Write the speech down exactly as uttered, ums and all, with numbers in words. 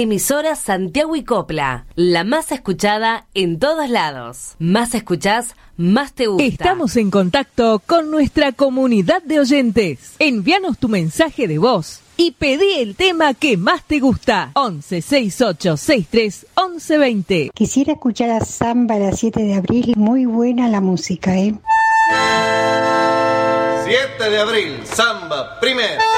Emisora Santiago y Copla, la más escuchada en todos lados. Más escuchás, más te gusta. Estamos en contacto con nuestra comunidad de oyentes. Envíanos tu mensaje de voz y pedí el tema que más te gusta. once sesenta y ocho sesenta y tres once veinte. Quisiera escuchar a Samba a las siete de abril. Muy buena la música, ¿eh? siete de abril, Samba, primero.